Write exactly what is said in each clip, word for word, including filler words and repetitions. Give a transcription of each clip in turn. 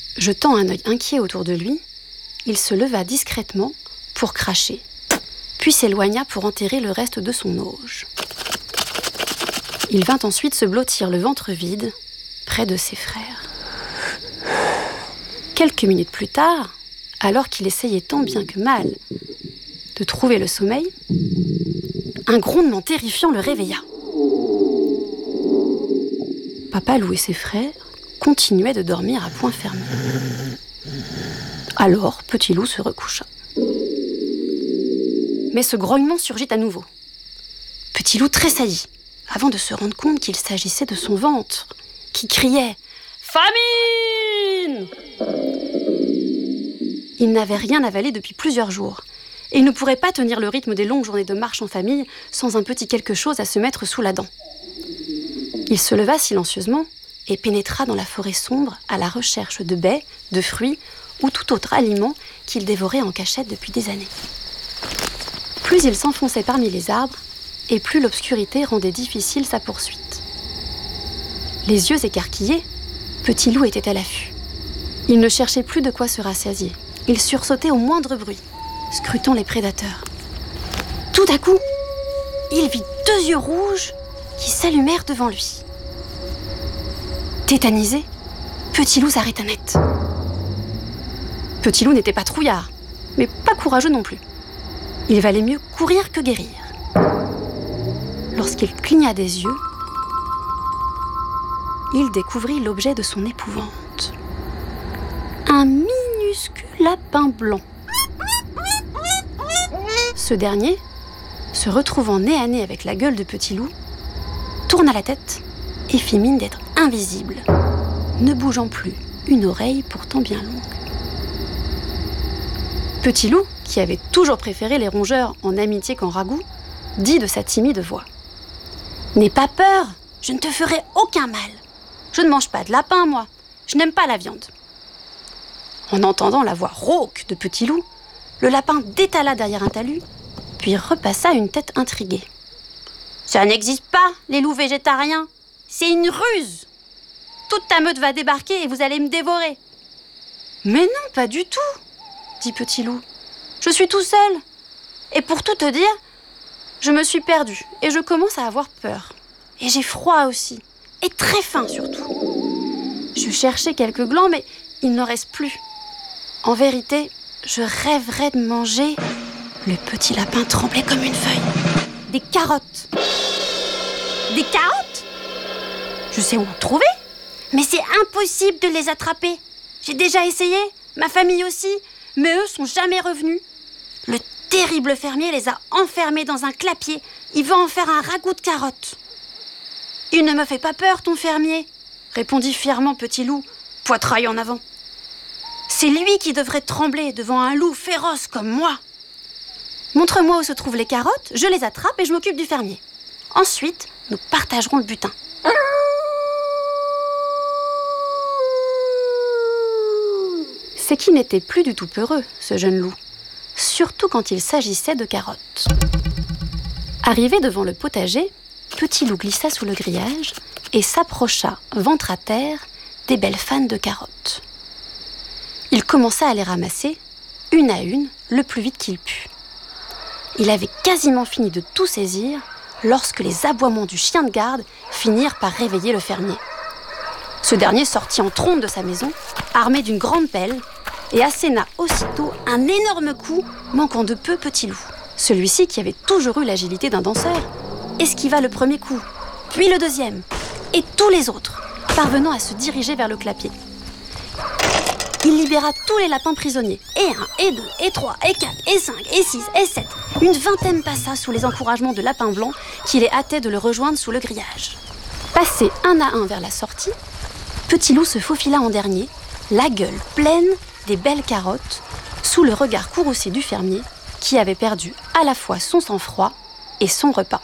Jetant un œil inquiet autour de lui, il se leva discrètement pour cracher, puis s'éloigna pour enterrer le reste de son auge. Il vint ensuite se blottir le ventre vide près de ses frères. Quelques minutes plus tard, alors qu'il essayait tant bien que mal de trouver le sommeil, un grondement terrifiant le réveilla. Papa Loup et ses frères continuaient de dormir à poing fermé. Alors, Petit Loup se recoucha. Mais ce grognement surgit à nouveau. Petit Loup tressaillit, avant de se rendre compte qu'il s'agissait de son ventre, qui criait « Famine !» Il n'avait rien avalé depuis plusieurs jours, et il ne pourrait pas tenir le rythme des longues journées de marche en famille sans un petit quelque chose à se mettre sous la dent. Il se leva silencieusement et pénétra dans la forêt sombre à la recherche de baies, de fruits ou tout autre aliment qu'il dévorait en cachette depuis des années. Plus il s'enfonçait parmi les arbres, et plus l'obscurité rendait difficile sa poursuite. Les yeux écarquillés, Petit Loup était à l'affût. Il ne cherchait plus de quoi se rassasier. Il sursautait au moindre bruit, scrutant les prédateurs. Tout à coup, il vit deux yeux rouges qui s'allumèrent devant lui. Tétanisé, Petit Loup s'arrêta net. Petit Loup n'était pas trouillard, mais pas courageux non plus. Il valait mieux courir que guérir. Lorsqu'il cligna des yeux, il découvrit l'objet de son épouvante. Un minuscule lapin blanc. Ce dernier, se retrouvant nez à nez avec la gueule de Petit Loup, tourna la tête et fit mine d'être invisible, ne bougeant plus une oreille pourtant bien longue. Petit Loup, qui avait toujours préféré les rongeurs en amitié qu'en ragoût, dit de sa timide voix : « N'aie pas peur, je ne te ferai aucun mal. Je ne mange pas de lapin, moi. Je n'aime pas la viande. » En entendant la voix rauque de Petit Loup, le lapin détala derrière un talus, puis repassa une tête intriguée. « Ça n'existe pas, les loups végétariens. C'est une ruse. Toute ta meute va débarquer et vous allez me dévorer. »« Mais non, pas du tout, dit Petit Loup. Je suis tout seul. Et pour tout te dire, je me suis perdu et je commence à avoir peur. Et j'ai froid aussi. Et très faim surtout. Je cherchais quelques glands, mais il n'en reste plus. En vérité, je rêverais de manger... » Le petit lapin tremblait comme une feuille. « Des carottes. »« Des carottes ? Je sais où en trouver, mais c'est impossible de les attraper. J'ai déjà essayé, ma famille aussi, mais eux sont jamais revenus. Le terrible fermier les a enfermés dans un clapier. Il veut en faire un ragoût de carottes. »« Il ne me fait pas peur, ton fermier, » répondit fièrement Petit Loup, poitrail en avant. « C'est lui qui devrait trembler devant un loup féroce comme moi. Montre-moi où se trouvent les carottes, je les attrape et je m'occupe du fermier. Ensuite, nous partagerons le butin. » C'est qu'il n'était plus du tout peureux, ce jeune loup, surtout quand il s'agissait de carottes. Arrivé devant le potager, Petit Loup glissa sous le grillage et s'approcha, ventre à terre, des belles fanes de carottes. Il commença à les ramasser, une à une, le plus vite qu'il put. Il avait quasiment fini de tout saisir lorsque les aboiements du chien de garde finirent par réveiller le fermier. Ce dernier sortit en trombe de sa maison, armé d'une grande pelle, et asséna aussitôt un énorme coup, manquant de peu Petit Loup. Celui-ci, qui avait toujours eu l'agilité d'un danseur, esquiva le premier coup, puis le deuxième, et tous les autres, parvenant à se diriger vers le clapier. Il libéra tous les lapins prisonniers, et un, et deux, et trois, et quatre, et cinq, et six, et sept. Une vingtaine passa sous les encouragements de lapins blancs qui les hâtaient de le rejoindre sous le grillage. Passé un à un vers la sortie, Petit Loup se faufila en dernier, la gueule pleine des belles carottes, sous le regard courroucé du fermier, qui avait perdu à la fois son sang-froid et son repas.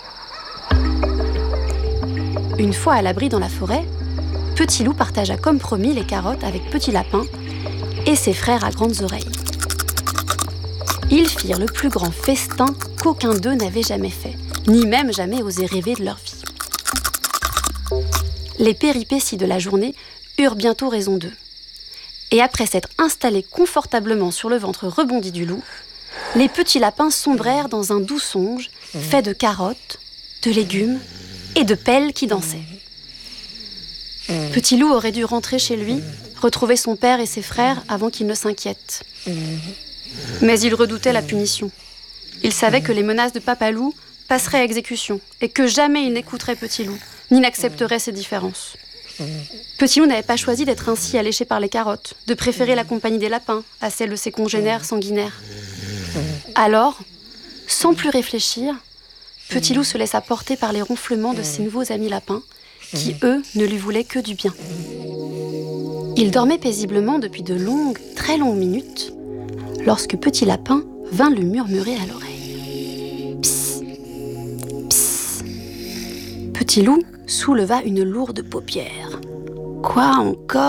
Une fois à l'abri dans la forêt, Petit Loup partagea comme promis les carottes avec Petit Lapin et ses frères à grandes oreilles. Ils firent le plus grand festin qu'aucun d'eux n'avait jamais fait, ni même jamais osé rêver de leur vie. Les péripéties de la journée eurent bientôt raison d'eux. Et après s'être installés confortablement sur le ventre rebondi du loup, les petits lapins sombrèrent dans un doux songe fait de carottes, de légumes et de pelles qui dansaient. Petit Loup aurait dû rentrer chez lui, retrouver son père et ses frères avant qu'il ne s'inquiète. Mais il redoutait la punition. Il savait que les menaces de Papa Loup passeraient à exécution et que jamais il n'écouterait Petit Loup, ni n'accepterait ses différences. Petit Loup n'avait pas choisi d'être ainsi alléché par les carottes, de préférer la compagnie des lapins à celle de ses congénères sanguinaires. Alors, sans plus réfléchir, Petit Loup se laissa porter par les ronflements de ses nouveaux amis lapins, qui, eux, ne lui voulaient que du bien. Il dormait paisiblement depuis de longues, très longues minutes, lorsque Petit Lapin vint lui murmurer à l'oreille. Psst, psst. Petit Loup souleva une lourde paupière. Quoi encore ?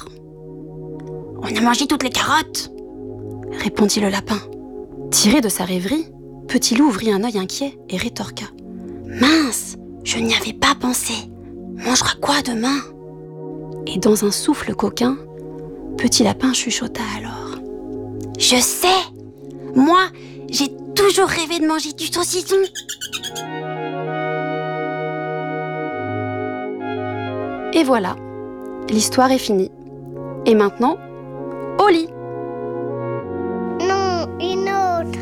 On a mangé toutes les carottes, répondit le lapin. Tiré de sa rêverie, Petit Loup ouvrit un œil inquiet et rétorqua. Mince, je n'y avais pas pensé. On mangera quoi demain ? Et dans un souffle coquin, Petit Lapin chuchota alors. Je sais, moi, j'ai toujours rêvé de manger du saucisson. Et voilà, l'histoire est finie. Et maintenant, au lit. Non, une autre.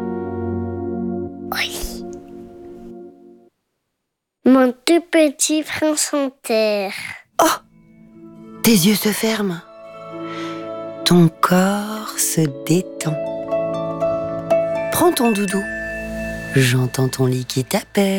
Oui. Mon tout petit prince en terre. Oh ! Tes yeux se ferment. Ton corps se détend. Prends ton doudou. J'entends ton lit qui t'appelle.